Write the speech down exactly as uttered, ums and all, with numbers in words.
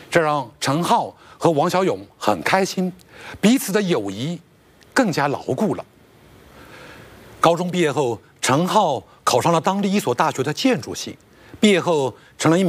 这让陈浩和王小勇很开心，彼此的友谊更加牢固了。高中毕业后，陈浩考上了当地一所大学的建筑系，毕业后成了一名